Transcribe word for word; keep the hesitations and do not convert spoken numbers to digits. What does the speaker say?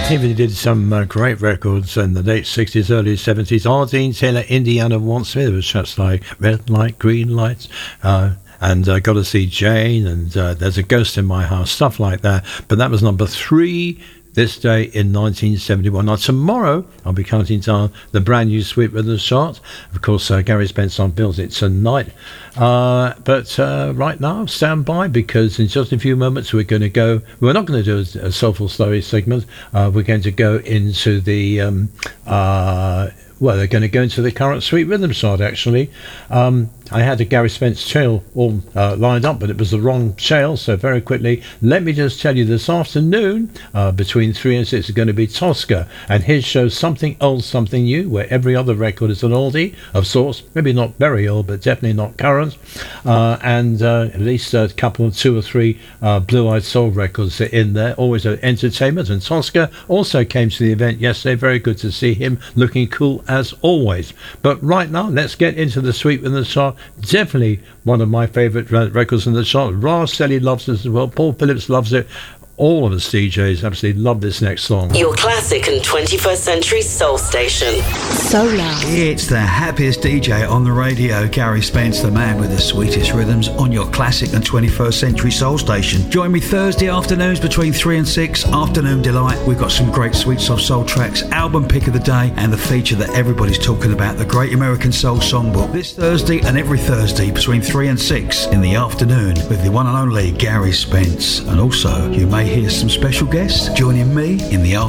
He even did some uh, great records in the late sixties, early seventies. Ardeen Taylor, Indiana Wants Me. There was shots like Red Light, Green Lights, uh, and uh, Gotta See Jane, and uh, There's a Ghost in My House, stuff like that. But that was number three this day in nineteen seventy-one. Now, tomorrow, I'll be counting down the brand new Sweet Rhythms chart. Of course, uh, Gary Spence unveils it tonight. Uh, but uh, right now, stand by, because in just a few moments, we're going to go... We're not going to do a, a Soulful Story segment. Uh, we're going to go into the... Um, uh, well, they're going to go into the current Sweet Rhythms chart, actually. Um, I had a Gary Spence shale all uh, lined up, but it was the wrong shale, so very quickly, let me just tell you, this afternoon, uh, between three and six, is going to be Tosca, and his show Something Old, Something New, where every other record is an oldie of sorts, maybe not very old, but definitely not current, uh, and uh, at least a couple, two or three uh, Blue-Eyed Soul records are in there, always an entertainment, and Tosca also came to the event yesterday. Very good to see him, looking cool as always. But right now, let's get into the Sweet Rhythms chart. Definitely one of my favourite records in the chart. Ra Stelly loves it as well. Paul Phillips loves it. All of us D Js absolutely love this next song. Your classic and twenty-first century soul station. Solar. It's the happiest D J on the radio, Gary Spence, the man with the sweetest rhythms, on your classic and twenty-first century soul station. Join me Thursday afternoons between three and six, Afternoon Delight. We've got some great sweet soft soul tracks, album pick of the day, and the feature that everybody's talking about, the Great American Soul Songbook. This Thursday and every Thursday between three and six in the afternoon with the one and only Gary Spence. And also, you may hear some special guests joining me in the